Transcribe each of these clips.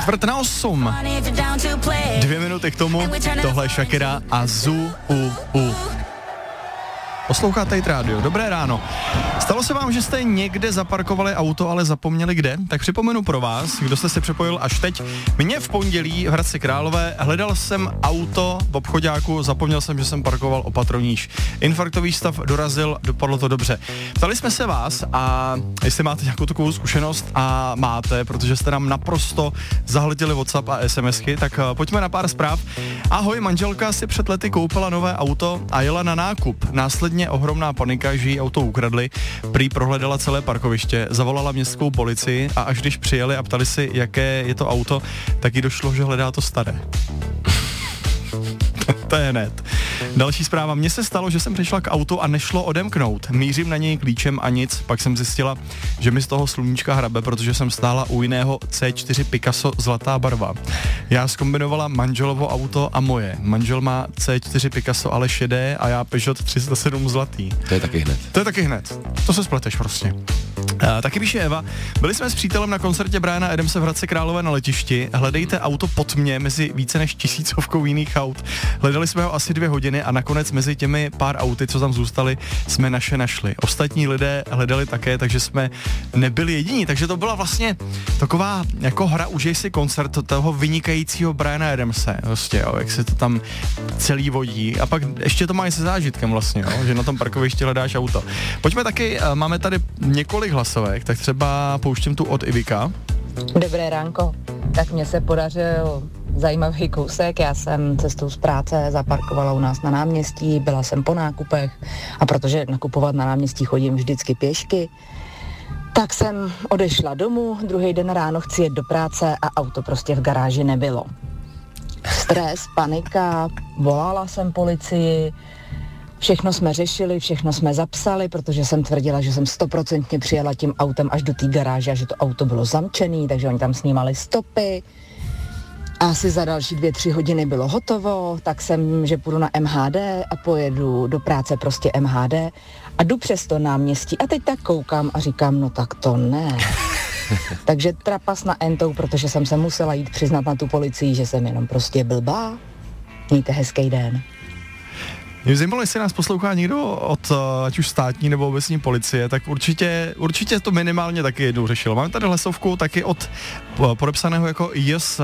7:45. 2 minuty k tomu, tohle je Shakira a Zu. Posloucháte Hit Radio, dobré ráno. Stalo se vám, že jste někde zaparkovali auto, ale zapomněli kde? Tak připomenu pro vás, kdo jste se připojil až teď. Mně v pondělí v Hradci Králové hledal jsem auto v obchoďáku, zapomněl jsem, že jsem parkoval opatrovníž. Infarktový stav dorazil, dopadlo to dobře. Ptali jsme se vás a jestli máte nějakou takovou zkušenost a máte, protože jste nám naprosto zahleděli WhatsApp a SMSky, tak pojďme na pár zpráv. Ahoj, manželka si před lety koupila nové auto a jela na nákup. Následně ohromná panika, že jí auto ukradli, prý prohledala celé parkoviště, zavolala městskou policii a až když přijeli a ptali si, jaké je to auto, tak jí došlo, že hledá to staré. To je hned. Další zpráva. Mně se stalo, že jsem přišla k autu a nešlo odemknout. Mířím na něj klíčem a nic, pak jsem zjistila, že mi z toho sluníčka hrabe, protože jsem stála u jiného C4 Picasso zlatá barva. Já zkombinovala manželovo auto a moje. Manžel má C4 Picasso, ale šedé a já Peugeot 307 zlatý. To je taky hned. To se spleteš prostě. Taky píše Eva, byli jsme s přítelem na koncertě Briana Adamse v Hradci Králové na letišti, hledejte auto pod mě mezi více než 1000 jiných aut. Hledali jsme ho asi 2 hodiny a nakonec mezi těmi pár auty, co tam zůstaly, jsme naše našli. Ostatní lidé hledali také, takže jsme nebyli jediní, takže to byla vlastně taková jako hra, užij si koncert toho vynikajícího Briana Adamse, prostě, jo, jak se to tam celý vodí a pak ještě to má i se zážitkem vlastně, jo, že na tom parkovišti hledáš auto. Pojďme taky, máme tady několik hlasovek, tak třeba pouštím tu od Ivika. Dobré ránko, tak mně se podařil zajímavý kousek, já jsem cestou z práce zaparkovala u nás na náměstí, byla jsem po nákupech a protože nakupovat na náměstí chodím vždycky pěšky, tak jsem odešla domů, druhý den ráno chci jet do práce a auto prostě v garáži nebylo. Stres, panika, volala jsem policii, všechno jsme řešili, všechno jsme zapsali, protože jsem tvrdila, že jsem 100% přijela tím autem až do té garáže a že to auto bylo zamčený, takže oni tam snímali stopy. Asi za další 2-3 hodiny bylo hotovo, tak jsem, že půjdu na MHD a pojedu do práce prostě MHD a jdu přes to náměstí a teď tak koukám a říkám, no tak to ne. Takže trapas na entou, protože jsem se musela jít přiznat na tu policii, že jsem jenom prostě blbá. Mějte hezký den. Mě zajímalo, jestli nás poslouchá někdo od ať už státní nebo obecní policie, tak určitě to minimálně taky jednou řešilo. Máme tady hlasovku taky od podepsaného jako JS.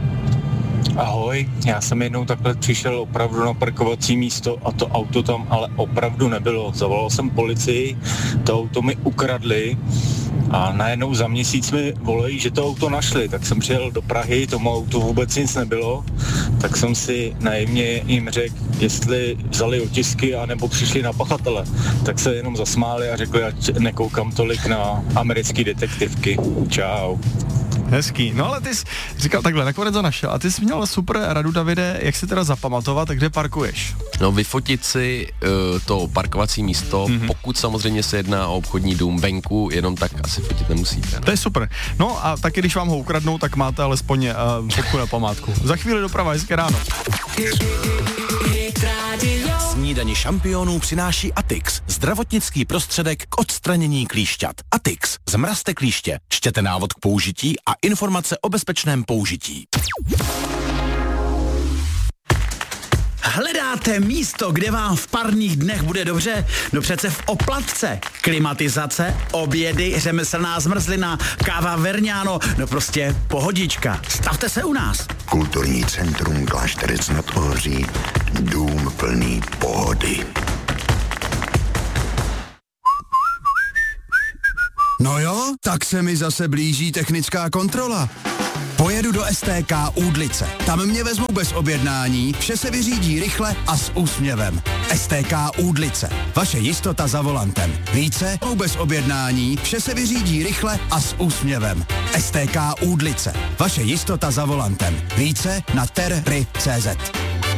Ahoj, já jsem jednou takhle přišel opravdu na parkovací místo a to auto tam ale opravdu nebylo. Zavolal jsem policii, to auto mi ukradli a najednou za měsíc mi volají, že to auto našli, tak jsem přijel do Prahy, tomu autu vůbec nic nebylo, tak jsem si naivně jim řekl, jestli vzali otisky anebo přišli na pachatele, tak se jenom zasmáli a řekli, ať nekoukám tolik na americké detektivky. Čau. Hezký. No ale ty jsi říkal takhle, nakonec to našel. A ty jsi měl super radu, Davide, jak si teda zapamatovat, kde parkuješ? No vyfotit si to parkovací místo, pokud samozřejmě se jedná o obchodní dům venku, jenom tak asi fotit nemusíte. To je super. No a taky, když vám ho ukradnou, tak máte alespoň fotku na památku. Za chvíli doprava, hezké ráno. Snídani šampionů přináší Atix, zdravotnický prostředek k odstranění klíšťat. Atix, zmrazte klíště, čtěte návod k použití a informace o bezpečném použití. Hledáte místo, kde vám v parních dnech bude dobře? No přece v Oplatce. Klimatizace, obědy, řemeslná zmrzlina, káva Verňáno, no prostě pohodička. Stavte se u nás. Kulturní centrum Klášterec nad Ohří, dům plný pohody. No jo, tak se mi zase blíží technická kontrola. Pojedu do STK Údlice. Tam mě vezmou bez objednání, vše se vyřídí rychle a s úsměvem. STK Údlice. Vaše jistota za volantem. Více bez objednání, vše se vyřídí rychle a s úsměvem. STK Údlice. Vaše jistota za volantem. Více na terry.cz.